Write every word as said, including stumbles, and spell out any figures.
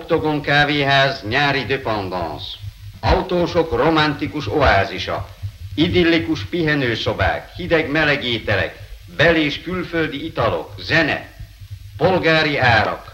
Oktogon kávéház nyári dependance. Autósok romantikus oázisa. Idillikus pihenőszobák, hideg-meleg ételek, bel- és külföldi italok, zene, polgári árak.